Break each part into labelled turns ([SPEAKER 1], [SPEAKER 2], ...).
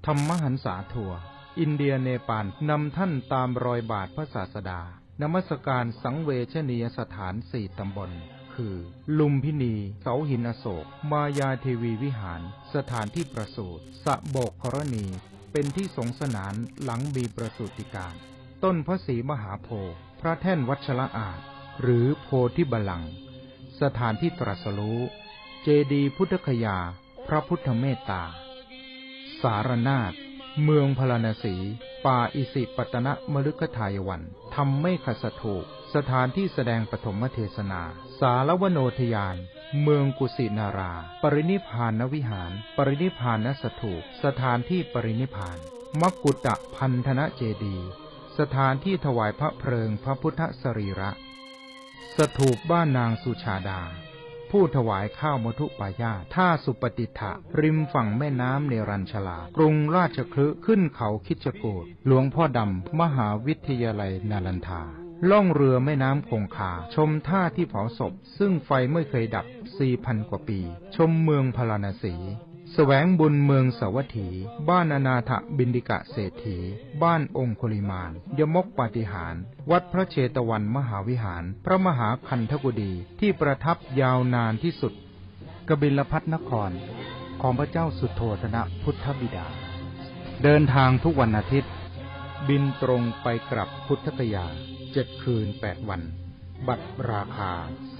[SPEAKER 1] ธรรมหันษาทัวร์อินเดียเนปาลนำท่านตามรอยบาทพระศาสดานมัสการสังเวชนียสถาน4 ตำบลคือลุมพินีเสาหินอโศกมายาเทวีวิหารสถานที่ประสูติสะโบกกรณีเป็นที่สงสนานหลังมีประสูติการต้นพระศรีมหาโพธิ์พระแท่นวัชระอาจหรือโพธิบัลลังก์สถานที่ตรัสรู้เจดีย์พุทธคยาพระพุทธเมตตาสารนาถเมืองพาราณสีป่าอิสิปตนมฤคทายวันธรรมเมฆสถูปสถานที่แสดงปฐมเทศนาสารวโนทยานเมืองกุสินาราปรินิพพานวิหารปรินิพพานสถูปสถานที่ปรินิพพานมกุฏพันธนเจดีย์สถานที่ถวายพระเพลิงพระพุทธสรีระสถูปบ้านนางสุชาดาผู้ถวายข้าวมทุปายาตท่าสุปฏิฐะริมฝั่งแม่น้ำเนรัญชลากรุงราชคฤห์ขึ้นเขาคิชกูฏหลวงพ่อดำมหาวิทยาลัยนาลันทาล่องเรือแม่น้ำคงคาชมท่าที่เผาศพซึ่งไฟไม่เคยดับ 4,000 กว่าปีชมเมืองพาราณสีแสวงบุญเมืองสวัสถีบ้านอนาถบิณฑิกะเศรษฐีบ้านองคุลิมานยมกปาฏิหาริย์วัดพระเชตวันมหาวิหารพระมหาคันธกุฎีที่ประทับยาวนานที่สุดกบิลพัสนครของพระเจ้าสุโธทนะพุทธบิดาเดินทางทุกวันอาทิตย์บินตรงไปกลับพุทธคยา7 คืน 8 วันบัตรราคา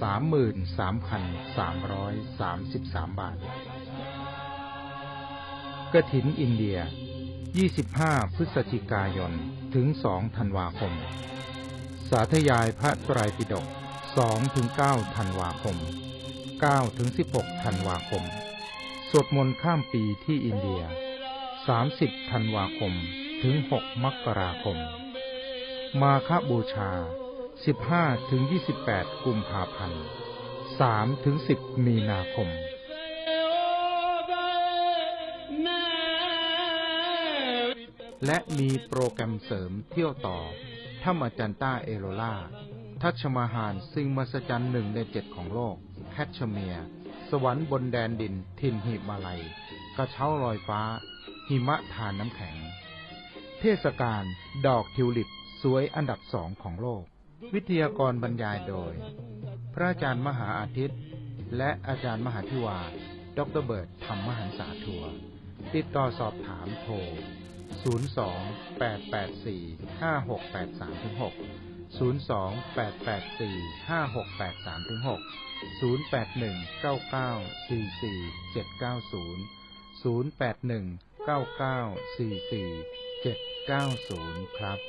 [SPEAKER 1] 33,333 บาทกฐินอินเดีย25 พฤศจิกายนถึง 2 ธันวาคมสาธยายพระไตรปิฎก 2-9 ธันวาคม 9-16 ธันวาคมสวดมนต์ข้ามปีที่อินเดีย30 ธันวาคมถึง 6 มกราคมมาฆบูชา 15-28 กุมภาพันธ์ 3-10 มีนาคมและมีโปรแกรมเสริมเที่ยวต่อถ้ำอจันต้าเอโรล่าทัชมาฮาลสิ่งมหัศจรรย์1 ใน 7ของโลกแคชเมียร์สวรรค์บนแดนดินถิ่นหิมาลัยกระเช้าลอยฟ้าหิมะทานน้ำแข็งเทศกาลดอกทิวลิปสวยอันดับ 2ของโลกวิทยากรบรรยายโดยพระอาจารย์มหาอาทิตย์และอาจารย์มหาธิวาดร.เบิร์ตธรรมหันษาทัวร์ติดต่อสอบถามโทร02-884-5683-6 02-884-5683-6 081-9944-790 081-9944-790 ครับ